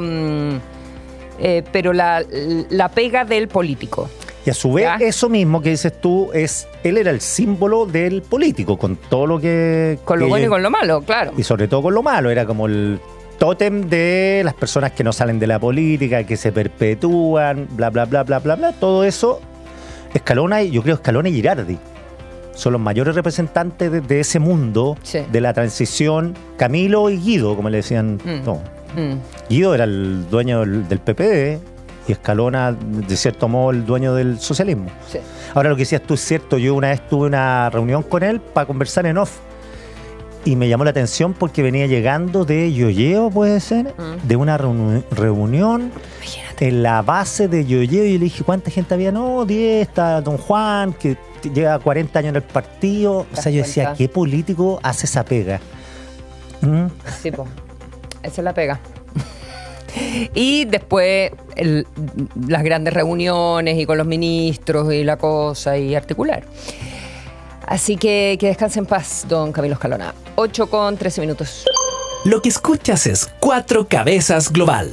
la pega del político. Y a su vez, ¿ya? Eso mismo que dices tú, él era el símbolo del político, con todo lo que... Con lo bueno y con lo malo, claro. Y sobre todo con lo malo, era como el tótem de las personas que no salen de la política, que se perpetúan, bla, bla, bla, bla, bla, bla. Todo eso, Escalona y Girardi son los mayores representantes de ese mundo, sí, de la transición. Camilo y Guido, como le decían. Guido era el dueño del PPD y Escalona, de cierto modo, el dueño del socialismo. Sí. Ahora, lo que decías tú es cierto. Yo una vez tuve una reunión con él para conversar en off. Y me llamó la atención porque venía llegando de Yoyeo, puede ser, de una reunión. Imagínate. En la base de Yoyeo. Y le dije, ¿cuánta gente había? No, 10, está Don Juan, que lleva 40 años en el partido. O sea, yo decía, ¿qué político hace esa pega? Sí, pues, esa es la pega. Y después las grandes reuniones y con los ministros y la cosa y articular. Así que descanse en paz, don Camilo Escalona. 8:13. Lo que escuchas es Cuatro Cabezas Global.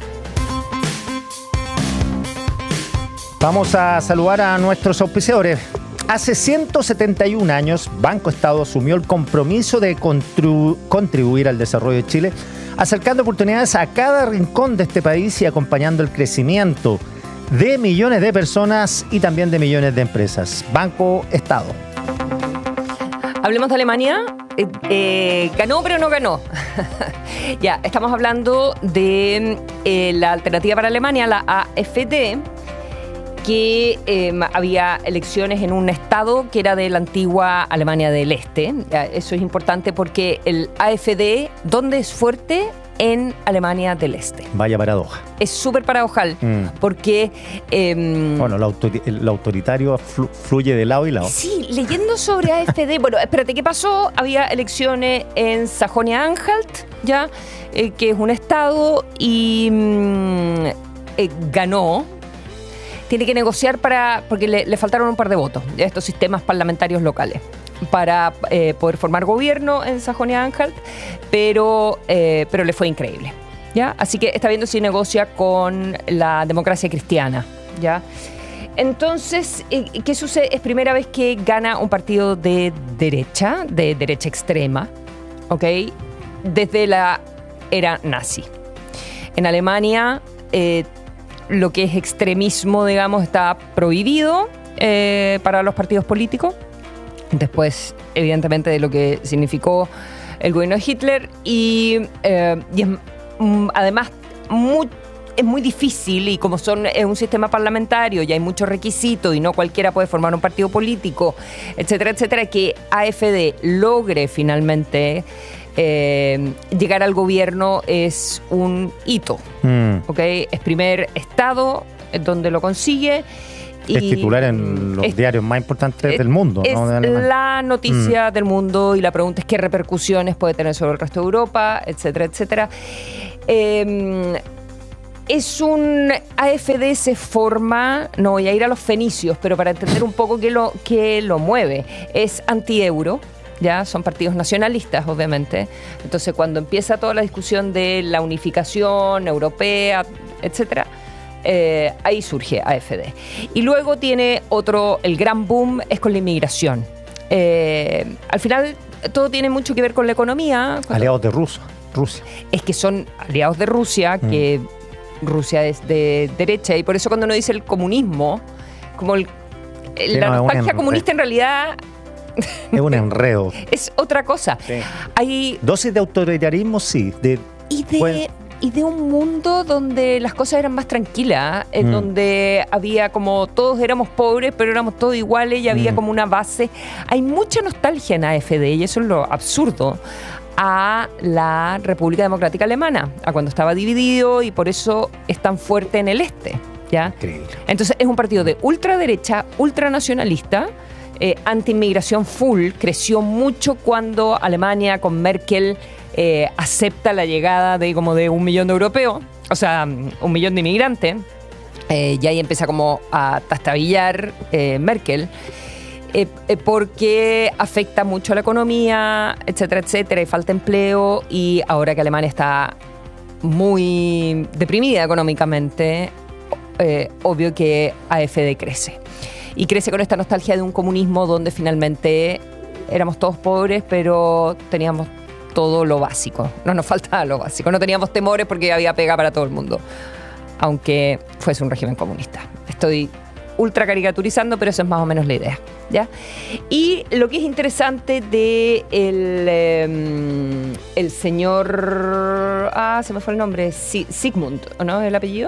Vamos a saludar a nuestros auspiciadores. Hace 171 años, Banco Estado asumió el compromiso de contribuir al desarrollo de Chile, acercando oportunidades a cada rincón de este país y acompañando el crecimiento de millones de personas y también de millones de empresas. Banco Estado. Hablemos de Alemania. Ganó, pero no ganó. Ya, estamos hablando de la alternativa para Alemania, la AfD, que había elecciones en un estado que era de la antigua Alemania del Este. Eso es importante porque el AfD, ¿dónde es fuerte? En Alemania del Este. Vaya paradoja. Es súper paradojal, porque... bueno, lo autoritario fluye de lado y lado. Sí, leyendo sobre AfD... Bueno, espérate, ¿qué pasó? Había elecciones en Sajonia-Anhalt, ¿ya? Que es un estado, y ganó. Tiene que negociar porque le faltaron un par de votos a estos sistemas parlamentarios locales para poder formar gobierno en Sajonia-Anhalt, pero le fue increíble, ¿ya? Así que está viendo si negocia con la democracia cristiana, ¿ya? Entonces, ¿qué sucede? Es primera vez que gana un partido de derecha extrema, ¿ok? Desde la era nazi. En Alemania, lo que es extremismo, digamos, está prohibido, para los partidos políticos. Después, evidentemente, de lo que significó el gobierno de Hitler. Y además, es muy difícil, y como es un sistema parlamentario y hay muchos requisitos y no cualquiera puede formar un partido político, etcétera, etcétera, que AfD logre finalmente llegar al gobierno es un hito. ¿Okay? Es primer estado donde lo consigue. Es titular en los diarios más importantes del mundo. Es ¿no? De Alemania. la noticia del mundo, y la pregunta es qué repercusiones puede tener sobre el resto de Europa, etcétera, etcétera. AfD se forma, no voy a ir a los fenicios, pero para entender un poco qué lo mueve. Es anti-euro. Ya son partidos nacionalistas, obviamente. Entonces, cuando empieza toda la discusión de la unificación europea, etcétera, ahí surge AfD. Y luego tiene el gran boom es con la inmigración. Al final, todo tiene mucho que ver con la economía. Aliados de Rusia. Es que son aliados de Rusia, que Rusia es de derecha, y por eso cuando uno dice el comunismo, como la nostalgia comunista en realidad... Es un enredo. Es otra cosa. Sí. Hay dosis de autoritarismo, sí. Y de un mundo donde las cosas eran más tranquilas, donde había como todos éramos pobres, pero éramos todos iguales y había como una base. Hay mucha nostalgia en AfD, y eso es lo absurdo, a la República Democrática Alemana, a cuando estaba dividido, y por eso es tan fuerte en el este. ¿Ya? Increíble. Entonces es un partido de ultraderecha, ultranacionalista, anti-inmigración full. Creció mucho cuando Alemania con Merkel acepta la llegada de 1 millón de europeos, o sea, 1 millón de inmigrantes, y ahí empieza como a trastabillar Merkel, porque afecta mucho a la economía, etcétera, etcétera, y falta empleo, y ahora que Alemania está muy deprimida económicamente, obvio que AfD crece. Y crece con esta nostalgia de un comunismo donde finalmente éramos todos pobres, pero teníamos todo lo básico. No nos faltaba lo básico. No teníamos temores porque había pega para todo el mundo, aunque fuese un régimen comunista. Estoy ultra caricaturizando, pero eso es más o menos la idea, ¿ya? Y lo que es interesante de el señor... se me fue el nombre. Sigmund, ¿no? ¿El apellido?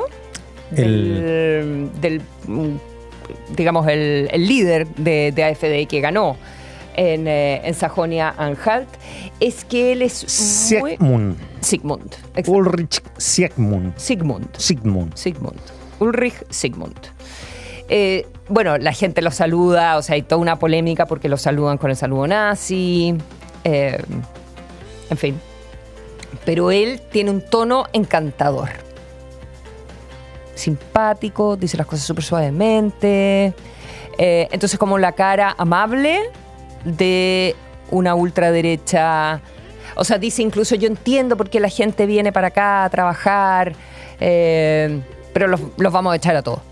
Digamos, el líder de AfD que ganó en Sajonia-Anhalt, es que él es Sigmund. Ulrich Sigmund. Ulrich Sigmund. Bueno, la gente lo saluda, o sea, hay toda una polémica porque lo saludan con el saludo nazi, en fin. Pero él tiene un tono encantador. Simpático, dice las cosas súper suavemente. Entonces, como la cara amable de una ultraderecha. O sea, dice incluso: yo entiendo por qué la gente viene para acá a trabajar, pero los vamos a echar a todos.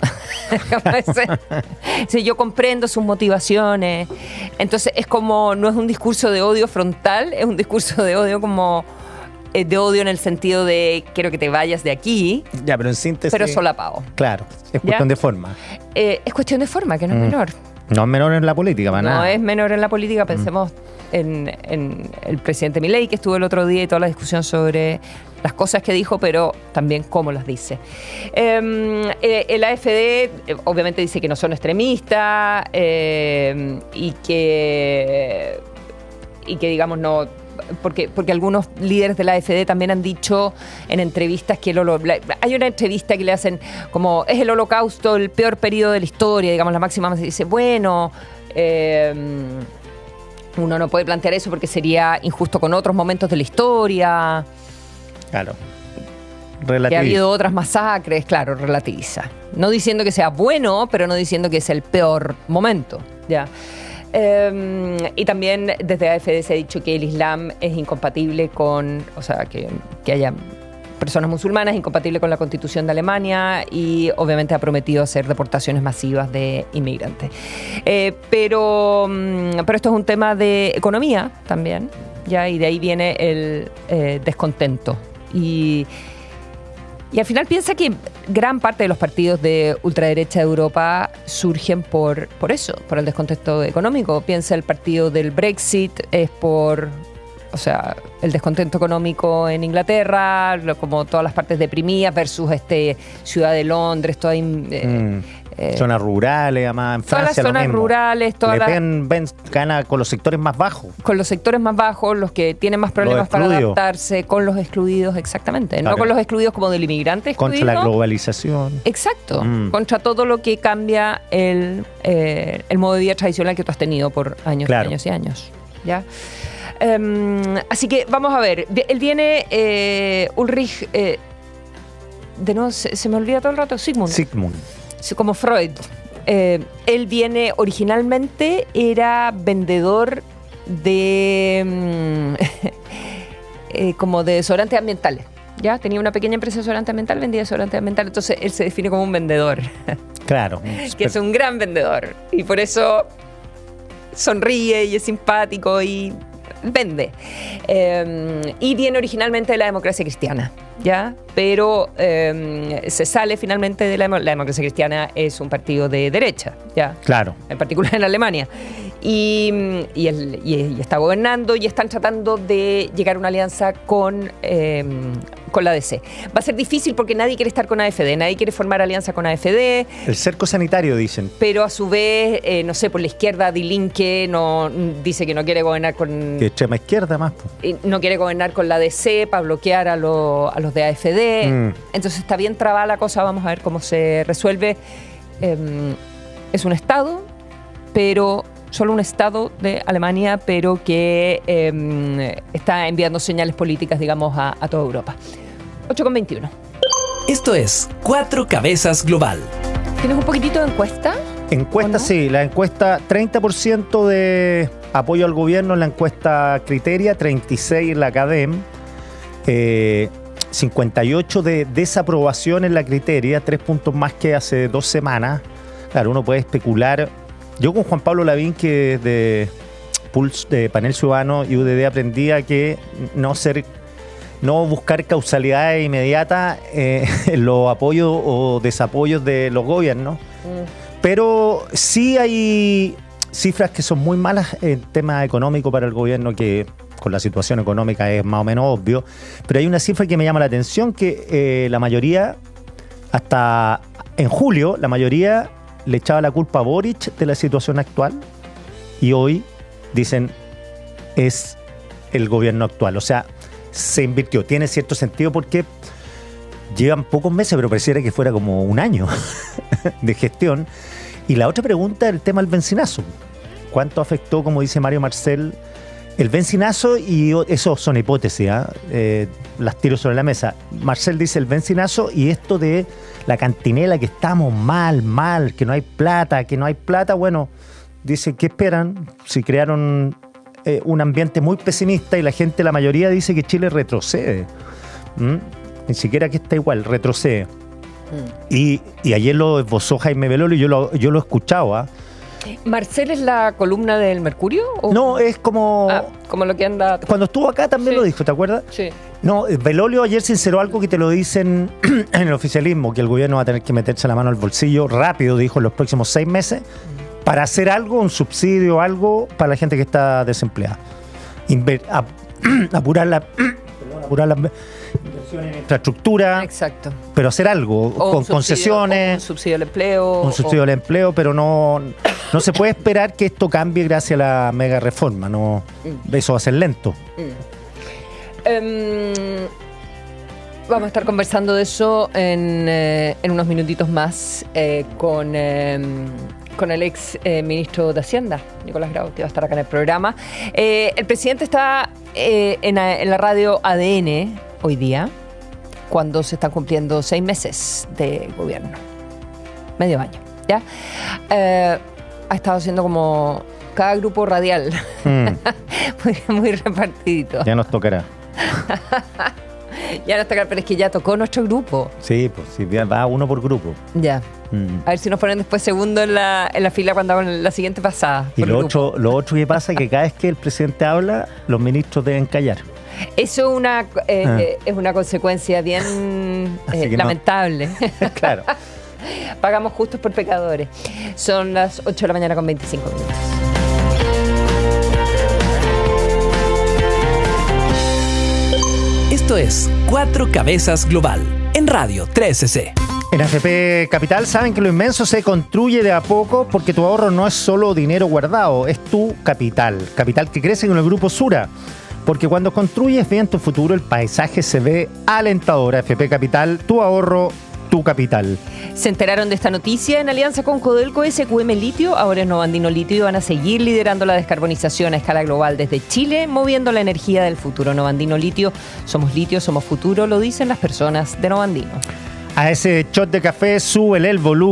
Sí, yo comprendo sus motivaciones. Entonces, es como, no es un discurso de odio frontal, es un discurso de odio como... de odio en el sentido de quiero que te vayas de aquí. Ya, pero en síntesis. Pero solapado. Claro, es cuestión de forma. Es cuestión de forma, que no es menor. No es menor en la política, para nada. No es menor en la política. Pensemos en el presidente Milei, que estuvo el otro día, y toda la discusión sobre las cosas que dijo, pero también cómo las dice. El AfD obviamente dice que no son extremistas, y que digamos no... Porque algunos líderes de la AfD también han dicho en entrevistas que hay una entrevista que le hacen como: es el Holocausto el peor periodo de la historia, digamos, la máxima. Se dice, bueno, uno no puede plantear eso porque sería injusto con otros momentos de la historia. Claro. Que ha habido otras masacres, claro, relativiza. No diciendo que sea bueno, pero no diciendo que es el peor momento, ya. Y también desde AfD se ha dicho que el Islam es incompatible con, o sea, que haya personas musulmanas, incompatible con la Constitución de Alemania, y obviamente ha prometido hacer deportaciones masivas de inmigrantes. Pero esto es un tema de economía también, ¿ya? Y de ahí viene el descontento. Y Y al final piensa que gran parte de los partidos de ultraderecha de Europa surgen por eso, por el descontento económico. Piensa el partido del Brexit, es por, o sea, el descontento económico en Inglaterra, como todas las partes deprimidas versus ciudad de Londres, toda zonas rurales, además en Francia. Todas las zonas rurales, todas Le Pen gana con los sectores más bajos. Con los sectores más bajos, los que tienen más problemas para adaptarse, con los excluidos, exactamente. Claro. No con los excluidos como del inmigrante excluido. Contra la globalización. Exacto. Contra todo lo que cambia el modo de vida tradicional que tú has tenido por años y años y años. ¿Ya? Así que vamos a ver. Él viene, Ulrich, de nuevo se me olvida todo el rato, Sigmund. Como Freud. Él viene originalmente, era vendedor de como de desodorantes ambientales. ¿Ya? Tenía una pequeña empresa de desodorante ambiental, vendía desodorante ambiental, entonces él se define como un vendedor. Claro. Que es un gran vendedor. Y por eso sonríe y es simpático y vende. Y viene originalmente de la democracia cristiana, ¿ya? Pero se sale finalmente de la democracia cristiana, es un partido de derecha, ¿ya? Claro. En particular en Alemania. Y está gobernando y están tratando de llegar a una alianza con la DC. Va a ser difícil porque nadie quiere estar con AfD, nadie quiere formar alianza con AfD. El cerco sanitario, dicen. Pero a su vez, no sé, por la izquierda, Die Linke dice que no quiere gobernar con... Que extrema izquierda más. No quiere gobernar con la DC para bloquear a los de AfD. Entonces está bien trabada la cosa, vamos a ver cómo se resuelve. Es un estado, pero... Solo un estado de Alemania, pero que está enviando señales políticas, digamos, a toda Europa. 8:21. Esto es Cuatro Cabezas Global. ¿Tienes un poquitito de encuesta? Encuesta, no? Sí. La encuesta, 30% de apoyo al gobierno en la encuesta Criteria, 36% en la CADEM, 58% de desaprobación en la Criteria, 3 puntos más que hace 2 semanas. Claro, uno puede especular. Yo con Juan Pablo Lavín, que de Pulse, de Panel Ciudadano y UDD, aprendí a que no buscar causalidades inmediatas en los apoyos o desapoyos de los gobiernos. Pero sí hay cifras que son muy malas en tema económico para el gobierno, que con la situación económica es más o menos obvio. Pero hay una cifra que me llama la atención, que la mayoría, hasta en julio, la mayoría le echaba la culpa a Boric de la situación actual, y hoy dicen es el gobierno actual. O sea, se invirtió. Tiene cierto sentido porque llevan pocos meses, pero pareciera que fuera como un año de gestión. Y la otra pregunta es el tema del bencinazo. ¿Cuánto afectó, como dice Mario Marcel, el bencinazo? Y eso son hipótesis, las tiro sobre la mesa. Marcel dice el bencinazo y esto de la cantinela, que estamos mal, que no hay plata. Bueno, dice, ¿qué esperan? Si crearon un ambiente muy pesimista y la gente, la mayoría dice que Chile retrocede. Ni siquiera que está igual, retrocede. Y ayer lo esbozó Jaime Belolio y yo lo he escuchado, ¿Marcel es la columna del Mercurio? ¿O? No, es como... como lo que anda... Cuando estuvo acá también lo dijo, ¿te acuerdas? Sí. No, Belolio ayer sinceró algo que te lo dicen en el oficialismo, que el gobierno va a tener que meterse la mano al bolsillo rápido, dijo, en los próximos 6 meses, para hacer algo, un subsidio, algo para la gente que está desempleada. Apurar la inversión en infraestructura. Exacto. Pero hacer algo, con concesiones. Un subsidio al empleo. Un subsidio al empleo, pero no se puede esperar que esto cambie gracias a la mega reforma. No, eso va a ser lento. Vamos a estar conversando de eso en unos minutitos más con el ex ministro de Hacienda, Nicolás Grau, que va a estar acá en el programa. El presidente está en la radio ADN hoy día, cuando se están cumpliendo 6 meses de gobierno. Medio año, ¿ya? Ha estado haciendo como cada grupo radial. muy repartidito. Ya nos tocará. Ya nos tocará, pero es que ya tocó nuestro grupo. Sí, pues sí, va uno por grupo. Ya. A ver si nos ponen después segundo en la fila cuando hagan la siguiente pasada. Y lo otro que pasa es que cada vez que el presidente habla, los ministros deben callar. Eso es una consecuencia bien Así que lamentable. Claro. Pagamos justos por pecadores. Son las 8 de la mañana con 25 minutos. Esto es Cuatro Cabezas Global en Radio 13C. En AFP Capital saben que lo inmenso se construye de a poco porque tu ahorro no es solo dinero guardado, es tu capital. Capital que crece con el Grupo Sura. Porque cuando construyes bien tu futuro, el paisaje se ve alentador. AFP Capital, tu ahorro, tu capital. ¿Se enteraron de esta noticia? En alianza con Codelco, SQM Litio, ahora es Novandino Litio, y van a seguir liderando la descarbonización a escala global desde Chile, moviendo la energía del futuro. Novandino Litio, somos futuro, lo dicen las personas de Novandino. A ese shot de café, súbele el volumen.